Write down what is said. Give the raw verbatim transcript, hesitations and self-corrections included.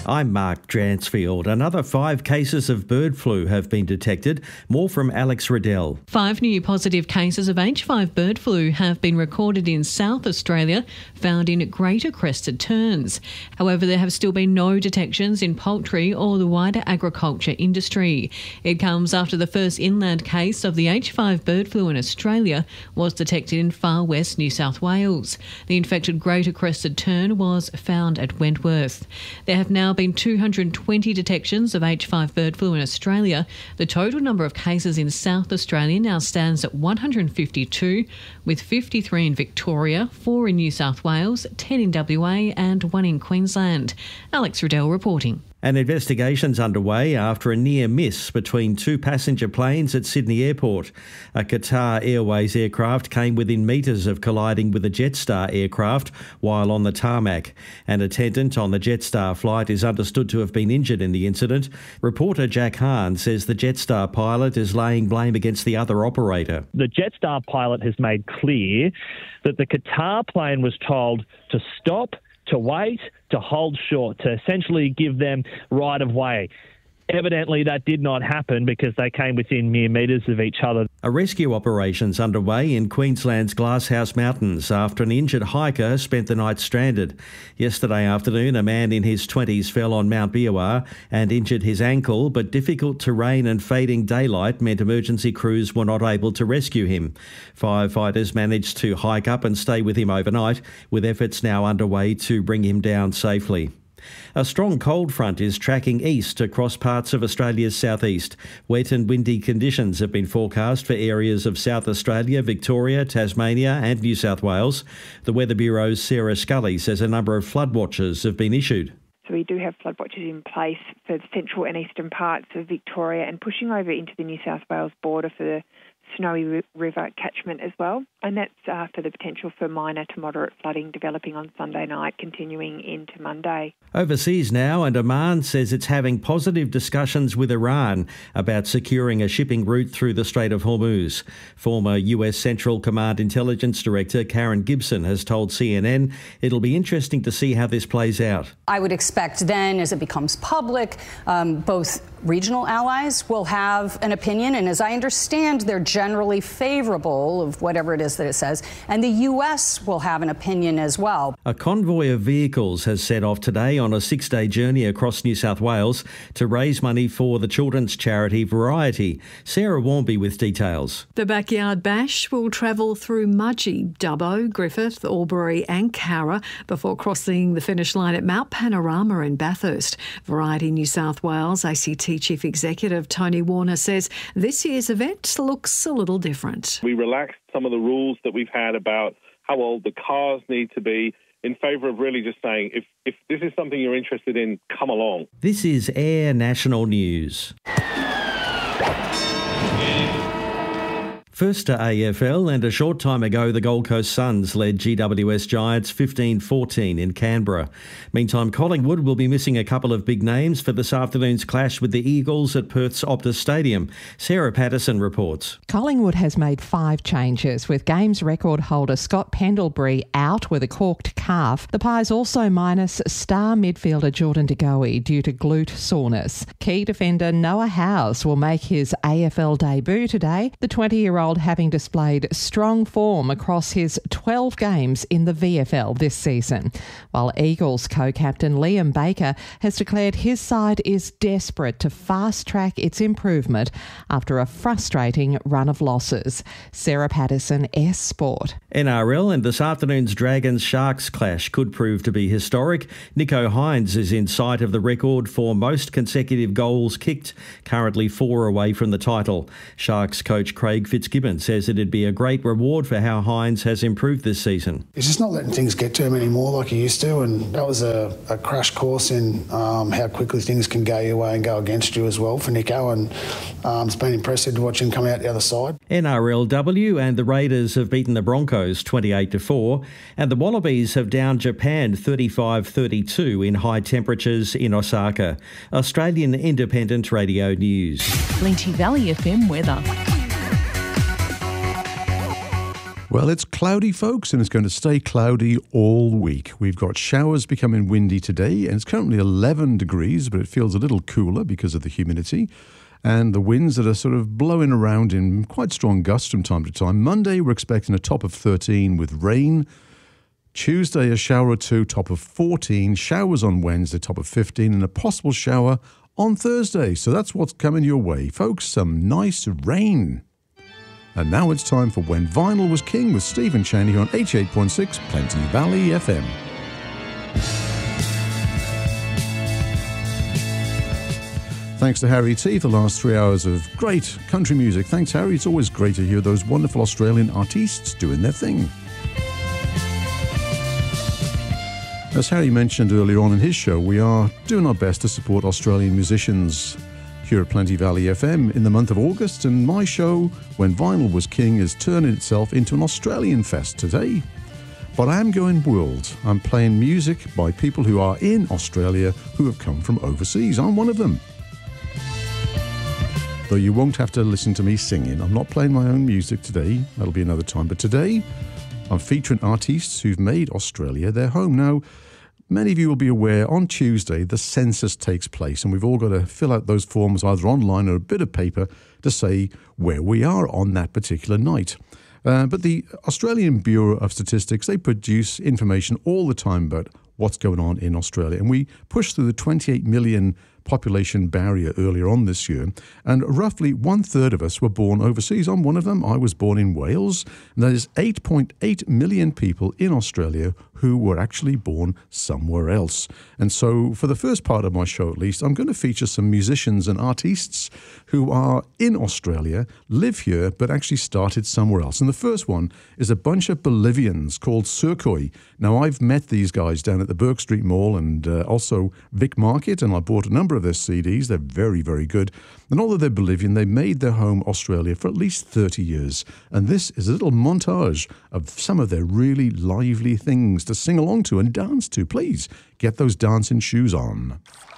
I'm Mark Dransfield. Another five cases of bird flu have been detected. More from Alex Riddell. Five new positive cases of H five bird flu have been recorded in South Australia, found in Greater Crested Terns. However, there have still been no detections in poultry or the wider agriculture industry. It comes after the first inland case of the H five bird flu in Australia was detected in far west New South Wales. The infected Greater Crested Tern was found at Wentworth. There have now been two hundred twenty detections of H five bird flu in Australia. The total number of cases in South Australia now stands at one hundred fifty-two, with fifty-three in Victoria, four in New South Wales, ten in W A and one in Queensland. Alex Riddell reporting. An investigation's underway after a near miss between two passenger planes at Sydney Airport. A Qatar Airways aircraft came within metres of colliding with a Jetstar aircraft while on the tarmac. An attendant on the Jetstar flight is understood to have been injured in the incident. Reporter Jack Hahn says the Jetstar pilot is laying blame against the other operator. The Jetstar pilot has made clear that the Qatar plane was told to stop, to wait, to hold short, to essentially give them right of way. Evidently, that did not happen because they came within mere metres of each other. A rescue operation's underway in Queensland's Glasshouse Mountains after an injured hiker spent the night stranded. Yesterday afternoon, a man in his twenties fell on Mount Biawar and injured his ankle, but difficult terrain and fading daylight meant emergency crews were not able to rescue him. Firefighters managed to hike up and stay with him overnight, with efforts now underway to bring him down safely. A strong cold front is tracking east across parts of Australia's southeast. Wet and windy conditions have been forecast for areas of South Australia, Victoria, Tasmania and New South Wales. The Weather Bureau's Sarah Scully says a number of flood watches have been issued. So we do have flood watches in place for the central and eastern parts of Victoria and pushing over into the New South Wales border for the Snowy River catchment as well. And that's uh, for the potential for minor to moderate flooding developing on Sunday night, continuing into Monday. Overseas now, and Oman says it's having positive discussions with Iran about securing a shipping route through the Strait of Hormuz. Former U S Central Command Intelligence Director Karen Gibson has told C N N it'll be interesting to see how this plays out. I would expect then, as it becomes public, um, both regional allies will have an opinion, and as I understand, they're generally favourable of whatever it is that it says, and the U S will have an opinion as well. A convoy of vehicles has set off today on a six-day journey across New South Wales to raise money for the children's charity Variety. Sarah Warmby with details. The Backyard Bash will travel through Mudgee, Dubbo, Griffith, Albury and Cowra before crossing the finish line at Mount Panorama in Bathurst. Variety New South Wales A C T Chief Executive Tony Warner says this year's event looks a little different. We relaxed some of the rules that we've had about how old the cars need to be in favour of really just saying, if, if this is something you're interested in, come along. This is Air National News. First to A F L, and a short time ago the Gold Coast Suns led G W S Giants fifteen fourteen in Canberra. Meantime, Collingwood will be missing a couple of big names for this afternoon's clash with the Eagles at Perth's Optus Stadium. Sarah Patterson reports. Collingwood has made five changes, with games record holder Scott Pendlebury out with a corked calf. The Pies also minus star midfielder Jordan De Goey due to glute soreness. Key defender Noah Howes will make his A F L debut today. The twenty-year-old having displayed strong form across his twelve games in the V F L this season, while Eagles co-captain Liam Baker has declared his side is desperate to fast-track its improvement after a frustrating run of losses. Sarah Patterson, S Sport. N R L, and this afternoon's Dragons-Sharks clash could prove to be historic. Nico Hines is in sight of the record for most consecutive goals kicked, currently four away from the title. Sharks coach Craig Fitzgibbon says it'd be a great reward for how Hines has improved this season. He's just not letting things get to him anymore like he used to, and that was a, a crash course in um, how quickly things can go your way and go against you as well for Nico, and um, it's been impressive to watch him come out the other side. N R L W, and the Raiders have beaten the Broncos twenty-eight to four, and the Wallabies have downed Japan thirty-five thirty-two in high temperatures in Osaka. Australian Independent Radio News. Lynchie Valley F M weather. Well, it's cloudy, folks, and it's going to stay cloudy all week. We've got showers becoming windy today, and it's currently eleven degrees, but it feels a little cooler because of the humidity and the winds that are sort of blowing around in quite strong gusts from time to time. Monday, we're expecting a top of thirteen with rain. Tuesday, a shower or two, top of fourteen. Showers on Wednesday, top of fifteen, and a possible shower on Thursday. So that's what's coming your way, folks. Some nice rain. And now it's time for When Vinyl Was King with Stephen Cheney on eighty-eight point six Plenty Valley F M. Thanks to Harry T for the last three hours of great country music. Thanks, Harry. It's always great to hear those wonderful Australian artists doing their thing. As Harry mentioned earlier on in his show, we are doing our best to support Australian musicians here at Plenty Valley F M in the month of August, and my show, When Vinyl Was King, is turning itself into an Australian fest today. But I am going world. I'm playing music by people who are in Australia who have come from overseas. I'm one of them. Though you won't have to listen to me singing. I'm not playing my own music today. That'll be another time. But today, I'm featuring artists who've made Australia their home. Now, many of you will be aware on Tuesday the census takes place, and we've all got to fill out those forms either online or a bit of paper to say where we are on that particular night. Uh, but the Australian Bureau of Statistics, they produce information all the time about what's going on in Australia, and we pushed through the twenty-eight million population barrier earlier on this year, and roughly one third of us were born overseas. I'm one of them. I was born in Wales, and that is eight point eight million people in Australia who were actually born somewhere else. And so for the first part of my show, at least, I'm going to feature some musicians and artists who are in Australia, live here, but actually started somewhere else. And the first one is a bunch of Bolivians called Surcoy. Now, I've met these guys down at the Burke Street Mall and uh, also Vic Market, and I bought a number of their C Ds. They're very, very good. And although they're Bolivian, they made their home Australia for at least thirty years. And this is a little montage of some of their really lively things to sing along to and dance to. Please get those dancing shoes on.